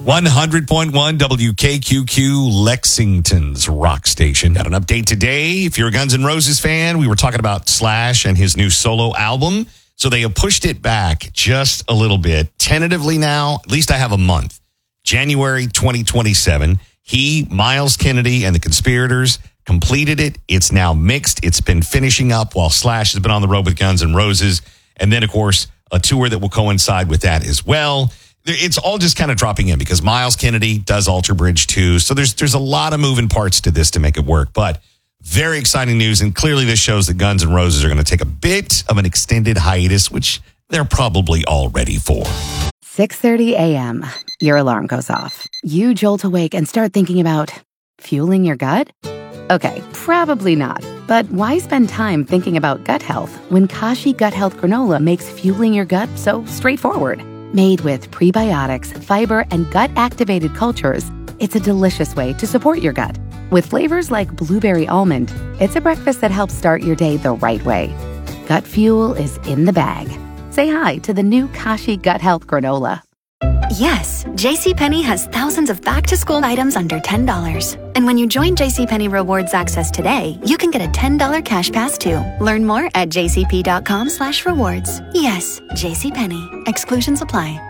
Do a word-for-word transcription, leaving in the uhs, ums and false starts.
one hundred point one W K Q Q, Lexington's rock station. Got an update today. If you're a Guns N' Roses fan, we were talking about Slash and his new solo album. So they have pushed it back just a little bit. Tentatively now, at least I have a month. January twenty twenty-seven. He, Miles Kennedy, and the Conspirators completed it. It's now mixed. It's been finishing up while Slash has been on the road with Guns N' Roses. And then, of course, a tour that will coincide with that as well. It's all just kind of dropping in because Miles Kennedy does Alter Bridge too. So there's there's a lot of moving parts to this to make it work. But very exciting news. And clearly this shows that Guns N' Roses are going to take a bit of an extended hiatus, which they're probably all ready for. six thirty a.m. Your alarm goes off. You jolt awake and start thinking about fueling your gut? Okay, probably not. But why spend time thinking about gut health when Kashi Gut Health Granola makes fueling your gut so straightforward? Made with prebiotics, fiber, and gut-activated cultures, it's a delicious way to support your gut. With flavors like blueberry almond, it's a breakfast that helps start your day the right way. Gut fuel is in the bag. Say hi to the new Kashi Gut Health Granola. Yes, JCPenney has thousands of back-to-school items under ten dollars. And when you join JCPenney Rewards Access today, you can get a ten dollars cash pass too. Learn more at jcp.com slash rewards. Yes, JCPenney. Exclusions apply.